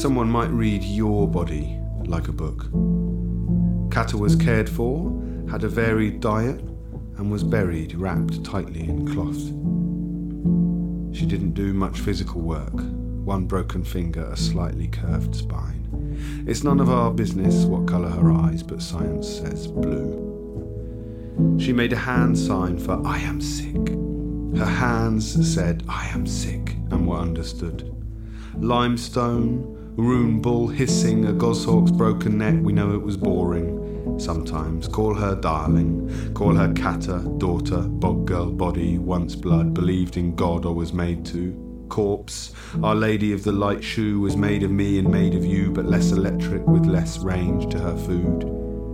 Someone might read your body like a book. Kata was cared for, had a varied diet, and was buried wrapped tightly in cloth. She didn't do much physical work, one broken finger, a slightly curved spine. It's none of our business what colour her eyes, but science says blue. She made a hand sign for I am sick. Her hands said I am sick and were understood. Limestone, rune bull hissing, a goshawk's broken neck, we know it was boring. Sometimes call her darling, call her Kata, daughter, bog girl, body, once blood, believed in God or was made to. Corpse, Our Lady of the Light Shoe was made of me and made of you, but less electric with less range to her food.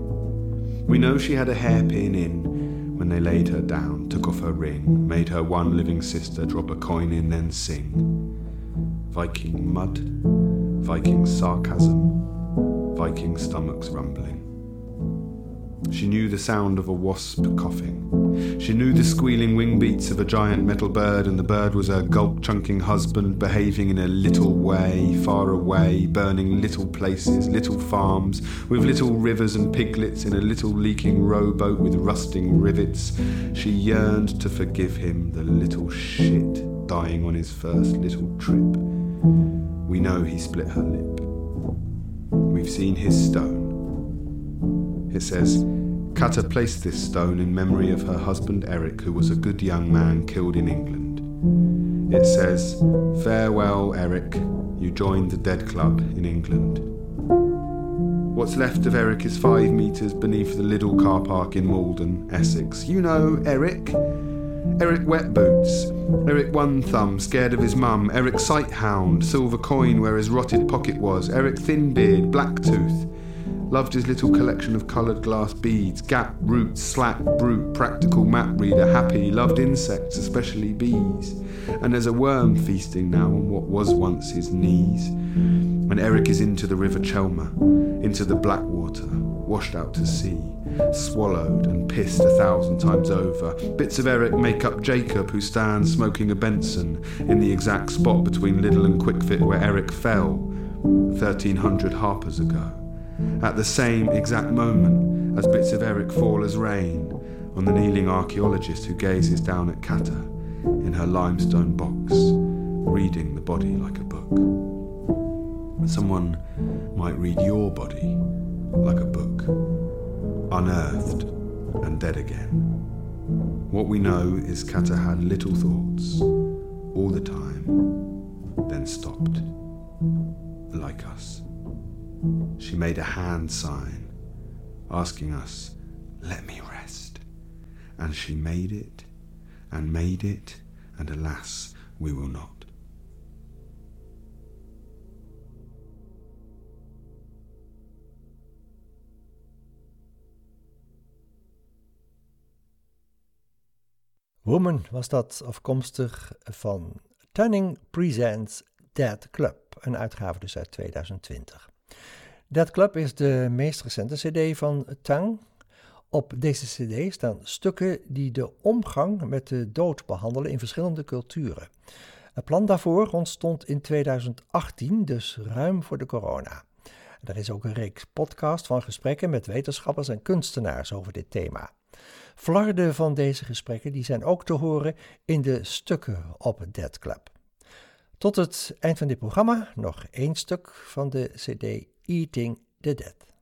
We know she had a hairpin in when they laid her down, took off her ring, made her one living sister drop a coin in, then sing. Viking mud, Viking sarcasm, Viking stomachs rumbling. She knew the sound of a wasp coughing. She knew the squealing wing beats of a giant metal bird, and the bird was her gulp-chunking husband, behaving in a little way, far away, burning little places, little farms, with little rivers and piglets in a little leaking rowboat with rusting rivets. She yearned to forgive him, the little shit, dying on his first little trip. We know he split her lip. We've seen his stone. It says, Kata placed this stone in memory of her husband Eric, who was a good young man killed in England. It says, farewell Eric, you joined the Dead Club in England. What's left of Eric is 5 metres beneath the Lidl car park in Malden, Essex. You know Eric. Eric Wet Boots, Eric One Thumb, scared of his mum, Eric Sighthound, silver coin where his rotted pocket was, Eric Thinbeard, Blacktooth. Loved his little collection of coloured glass beads, gap, roots, slack, brute, practical map reader, happy, loved insects, especially bees. And there's a worm feasting now on what was once his knees. And Eric is into the River Chelmer, into the Blackwater, washed out to sea, swallowed and pissed 1,000 times over. Bits of Eric make up Jacob, who stands smoking a Benson in the exact spot between Lidl and Quickfit where Eric fell 1,300 harpers ago. At the same exact moment as bits of Eric fall as rain on the kneeling archaeologist who gazes down at Kata in her limestone box, reading the body like a book. Someone might read your body like a book, unearthed and dead again. What we know is Kata had little thoughts all the time, then stopped, like us. She made a hand sign, asking us, let me rest. And she made it, and alas, we will not. Woman was dat, afkomstig van Tunning Presents Dead Club, een uitgave dus uit 2020. Dead Club is de meest recente cd van Tang. Op deze cd staan stukken die de omgang met de dood behandelen in verschillende culturen. Het plan daarvoor ontstond in 2018, dus ruim voor de corona. Er is ook een reeks podcast van gesprekken met wetenschappers en kunstenaars over dit thema. Flarden van deze gesprekken die zijn ook te horen in de stukken op Dead Club. Tot het eind van dit programma nog 1 stuk van de cd Eating the Dead.